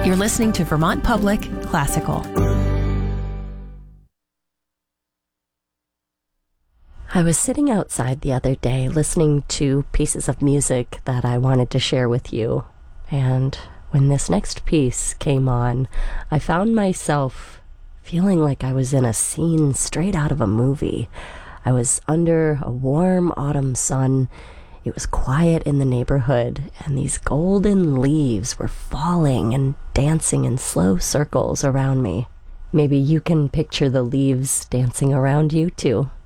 You're listening to Vermont Public Classical. I was sitting outside the other day listening to pieces of music that I wanted to share with you. And when this next piece came on, I found myself feeling like I was in a scene straight out of a movie. I was under a warm autumn sun. It was quiet in the neighborhood, and these golden leaves were falling and dancing in slow circles around me. Maybe you can picture the leaves dancing around you too.